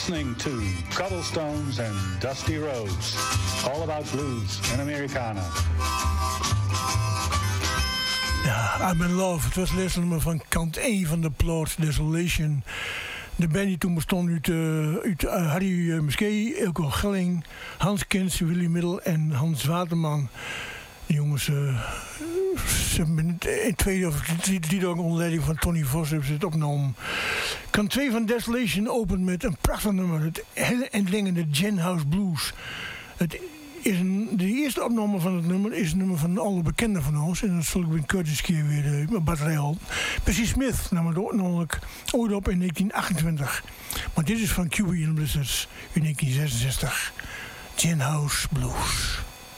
listening to Cobblestones and Dusty Roads. All about blues and Americana. Ja, I'm in Love. Het was het eerste nummer van kant 1 van de plaat Desolation. De band die toen bestond uit Harry Musquet, Ilko Gelling, Hans Kins, Willy Middel en Hans Waterman. De jongens, ze hebben in 2 of 3 dagen onder leiding van Tony Vos hebben ze het opgenomen. Kant 2 van Desolation opent met een prachtig nummer, het hele endlingende Gin House Blues. De eerste opname van het nummer is een nummer van alle bekenden van ons. En dat zal ik Win Curtis keer weer batterij al. Percy Smith nam het namelijk ooit op in 1928. Maar dit is van QB and Blizzards in 1966. Gin House Blues.